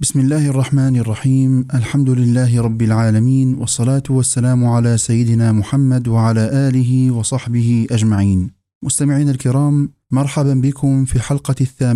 بسم الله الرحمن الرحيم. الحمد لله رب العالمين، والصلاة والسلام على سيدنا محمد وعلى آله وصحبه أجمعين. مستمعين الكرام، مرحبا بكم في الحلقة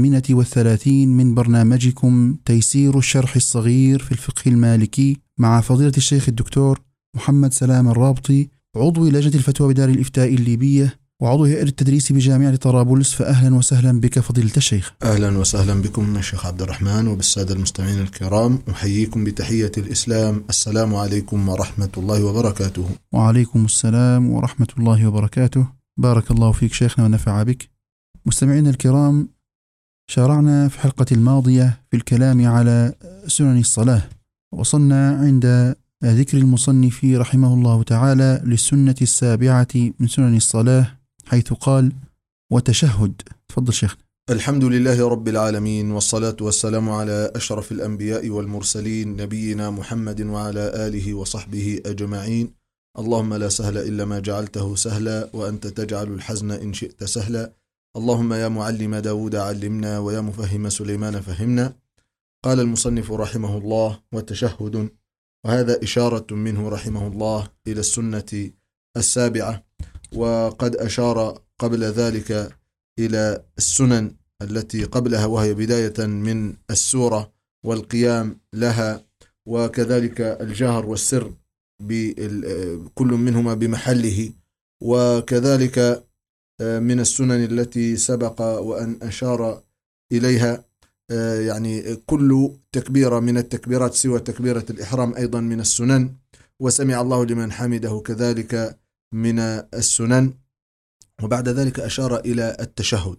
38 من برنامجكم تيسير الشرح الصغير في الفقه المالكي مع فضيلة الشيخ الدكتور محمد سلام الرابطي، عضو لجنة الفتوى بدار الإفتاء الليبية وعضو هيئة التدريس بجامعة طرابلس. فأهلا وسهلا بك فضيلة الشيخ. أهلا وسهلا بكم الشيخ عبد الرحمن وبالسادة المستمعين الكرام، أحييكم بتحية الإسلام. السلام عليكم ورحمة الله وبركاته. وعليكم السلام ورحمة الله وبركاته. بارك الله فيك شيخنا ونفع بك. مستمعينا الكرام، شارعنا في الحلقة الماضية في الكلام على سنن الصلاة، وصلنا عند ذكر المصنف رحمه الله تعالى للسنة السابعة من سنن الصلاة، حيث قال: وتشهد. تفضل شيخ. الحمد لله رب العالمين، والصلاة والسلام على أشرف الأنبياء والمرسلين، نبينا محمد وعلى آله وصحبه أجمعين. اللهم لا سهل إلا ما جعلته سهلا، وأنت تجعل الحزن إن شئت سهلا. اللهم يا معلم داود علمنا، ويا مفهم سليمان فهمنا. قال المصنف رحمه الله: وتشهد، وهذا إشارة منه رحمه الله إلى السنة السابعة، وقد أشار قبل ذلك إلى السنن التي قبلها، وهي بداية من السورة والقيام لها، وكذلك الجهر والسر كل منهما بمحله، وكذلك من السنن التي سبق وأن أشار إليها يعني كل تكبيرة من التكبيرات سوى تكبيرة الإحرام أيضا من السنن، وسمع الله لمن حمده كذلك من السنن. وبعد ذلك أشار إلى التشهد،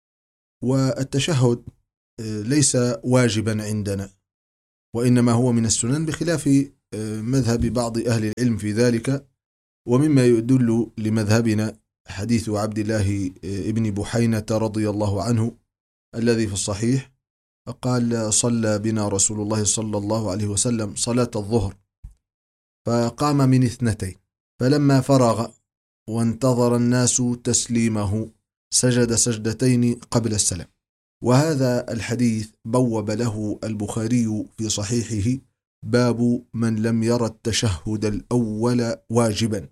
والتشهد ليس واجبا عندنا، وإنما هو من السنن، بخلاف مذهب بعض أهل العلم في ذلك. ومما يدل لمذهبنا حديث عبد الله ابن بحينة رضي الله عنه الذي في الصحيح قال: صلى بنا رسول الله صلى الله عليه وسلم صلاة الظهر، فقام من 2، فلما فرغ وانتظر الناس تسليمه سجد سجدتين قبل السلام. وهذا الحديث بوب له البخاري في صحيحه باب من لم يرى التشهد الأول واجبا،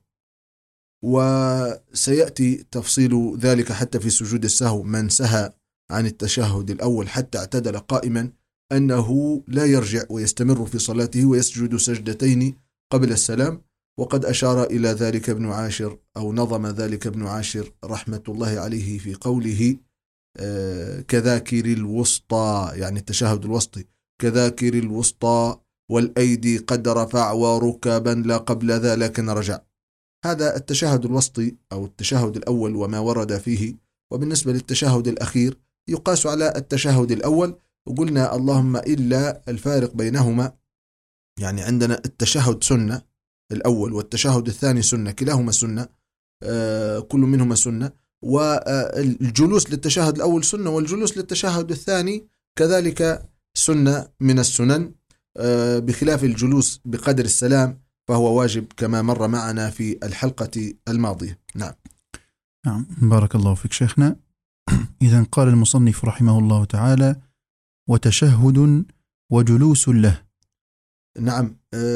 وسيأتي تفصيل ذلك حتى في سجود السهو. من سهى عن التشهد الأول حتى اعتدل قائما أنه لا يرجع ويستمر في صلاته ويسجد سجدتين قبل السلام. وقد أشار إلى ذلك ابن عاشر، أو نظم ذلك ابن عاشر رحمة الله عليه في قوله: كذاكر الوسطى، يعني التشهد الوسطي، كذاكر الوسطى والأيدي قد رفع وركبا لا قبل ذا لكن رجع. هذا التشهد الوسطي أو التشهد الأول وما ورد فيه. وبالنسبة للتشهد الأخير يقاس على التشهد الأول، وقلنا اللهم إلا الفارق بينهما، يعني عندنا التشهد سنة الأول والتشهد الثاني سنة، كلاهما سنة، كل منهما سنة. والجلوس للتشهد الأول سنة، والجلوس للتشهد الثاني كذلك سنة من السنن، بخلاف الجلوس بقدر السلام فهو واجب كما مر معنا في الحلقة الماضية. نعم. بارك الله فيك شيخنا. إذن قال المصنف رحمه الله تعالى: وتشهد وجلوس له. نعم،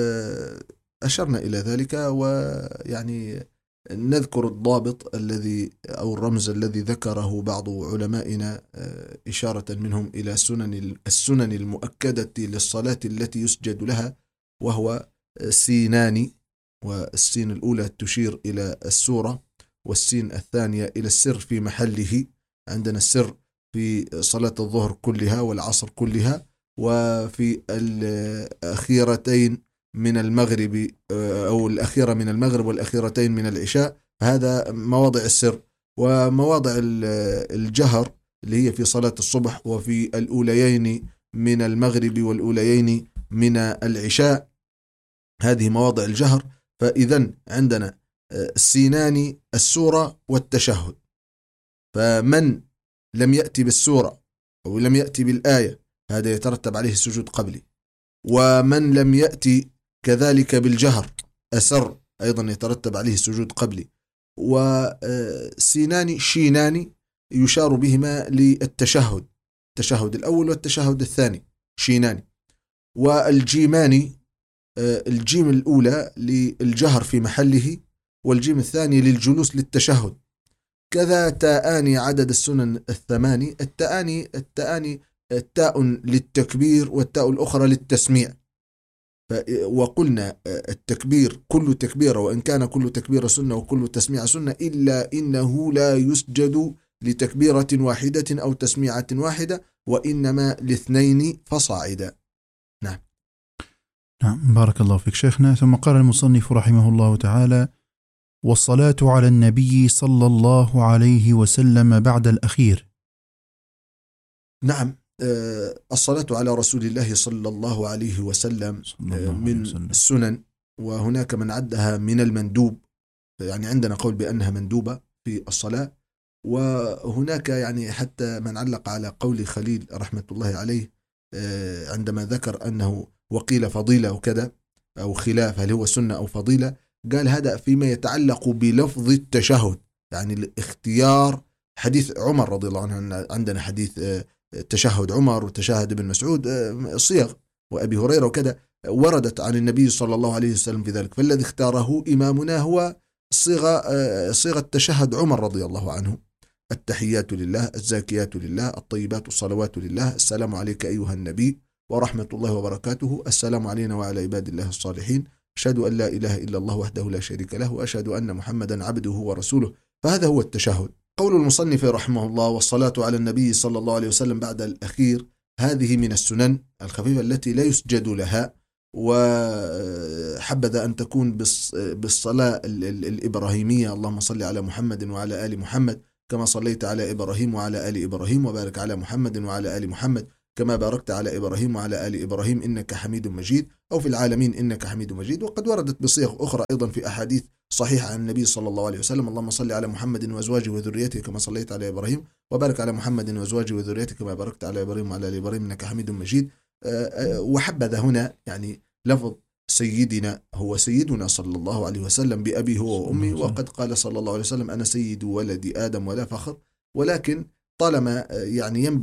أشرنا إلى ذلك، ويعني نذكر الضابط الذي أو الرمز الذي ذكره بعض علمائنا إشارة منهم إلى السنن المؤكدة للصلاة التي يسجد لها، وهو سينان، والسين الأولى تشير إلى السورة، والسين الثانية إلى السر في محله. عندنا السر في صلاة الظهر كلها والعصر كلها، وفي الأخيرتين من المغرب، أو الأخيرة من المغرب والأخيرتين من العشاء، هذا مواضع السر. ومواضع الجهر اللي هي في صلاة الصبح، وفي الأوليين من المغرب والأوليين من العشاء، هذه مواضع الجهر. فإذن عندنا السينان السورة والتشهد، فمن لم يأتي بالسورة أو لم يأتي بالآية هذا يترتب عليه السجود قبلي، ومن لم يأتي كذلك بالجهر أسر أيضا يترتب عليه السجود قبلي. وسينان شينان يشار بهما للتشهد، التشهد الأول والتشهد الثاني شينان. والجيمان، الجيم الأولى للجهر في محله، والجيم الثاني للجلوس للتشهد. كذا تاءان عدد السنن الثماني، التاء للتكبير والتاء الأخرى للتسميع. وقلنا التكبير كل تكبيرة، وإن كان كل تكبيرة سنة وكل تسميع سنة، إلا إنه لا يسجد لتكبيرة واحدة أو تسميعة واحدة، وإنما لاثنين فصاعدا. نعم. بارك الله فيك شيخنا. ثم قال المصنف رحمه الله تعالى: والصلاة على النبي صلى الله عليه وسلم بعد الأخير. نعم، الصلاة على رسول الله صلى الله عليه وسلم من السنن، وهناك من عدها من المندوب، يعني عندنا قول بأنها مندوبة في الصلاة، وهناك يعني حتى من علق على قول خليل رحمة الله عليه عندما ذكر أنه وقيل فضيلة وكذا أو خلاف هل هو سنة أو فضيلة، قال هذا فيما يتعلق بلفظ التشهد، يعني الاختيار. حديث عمر رضي الله عنه، عندنا حديث تشهد عمر وتشهد ابن مسعود صيغ، وأبي هريرة وكذا وردت عن النبي صلى الله عليه وسلم في ذلك، فالذي اختاره إمامنا هو صيغة تشهد عمر رضي الله عنه: التحيات لله، الزاكيات لله، الطيبات الصلوات لله، السلام عليك أيها النبي ورحمة الله وبركاته، السلام علينا وعلى عباد الله الصالحين، أشهد أن لا إله إلا الله وحده لا شريك له، وأشهد أن محمدا عبده ورسوله. فهذا هو التشهد. قول المصنف رحمه الله: والصلاة على النبي صلى الله عليه وسلم بعد الأخير، هذه من السنن الخفيفة التي لا يسجد لها، وحبذا أن تكون بالصلاة الإبراهيمية: اللهم صل على محمد وعلى آل محمد كما صليت على إبراهيم وعلى آل إبراهيم، وبارك على محمد وعلى آل محمد كما باركت على إبراهيم وعلى آل إبراهيم إنك حميد مجيد، أو في العالمين إنك حميد مجيد. وقد وردت بصيغ أخرى أيضا في أحاديث صحيحة عن النبي صلى الله عليه وسلم: اللهم صل على محمد وأزواجه وذريته كما صليت على إبراهيم، وبارك على محمد وأزواجه وذريته كما باركت على إبراهيم وعلى آل إبراهيم إنك حميد مجيد. وحبذا هنا يعني لفظ سيدنا، هو سيدنا صلى الله عليه وسلم بأبي هو وأمي، وقد قال صلى الله عليه وسلم: أنا سيد ولد آدم ولا فخر. ولكن طالما يعني ينبغي